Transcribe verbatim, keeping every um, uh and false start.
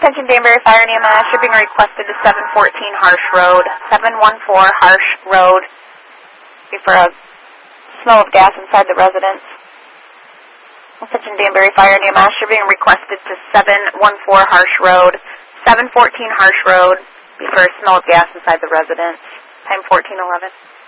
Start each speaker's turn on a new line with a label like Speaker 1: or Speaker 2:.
Speaker 1: Attention Danbury Fire and E M S, you're being requested to seven fourteen Harsh Road, seven one four Harsh Road, for a smell of gas inside the residence. Attention Danbury Fire and E M S, you're being requested to seven one four Harsh Road, seven fourteen Harsh Road, for a smell of gas inside the residence. Time fourteen eleven.